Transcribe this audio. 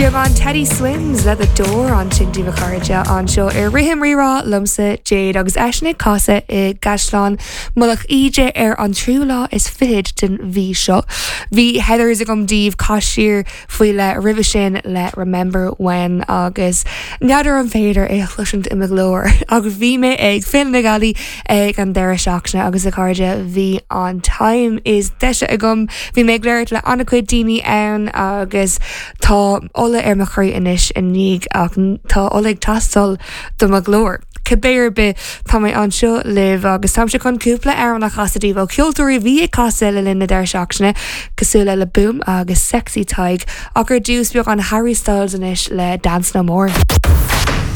Beag an Teddy Swims le a door an Shinty Vicarja an seo I rihim rirá lumsa Jade agus eisnig casa I gaslan mulach ije an trú lá is fid den bhí seo. Bhí Heather is a gom díomh caiisiir faoi le rih sin le Remember When agus neadidir an féidir é chluisiint I glóir agus bhí me ag fin na galí ag an deire seachna agus a carja bhí an time is deise a gom bhí me léirt le anna chuid daoine ann agus tá ola mar chuir inis in níg ach tá olig tastal do mar glóir. Cabéir be tá mé an seo liv agus tam se chun cúpla ar nach chasadíh ó ceoltóirí bhí casa le linna deir seachna cosúla le boom agus sexy taig ach gur dús beag an Harry Styles inis le Dance No More.